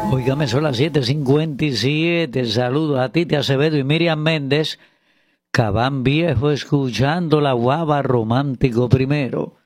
Óigame, son las 7:57. Saludos a Titi Acevedo y Miriam Méndez. Cabán Viejo escuchando la guava romántico primero.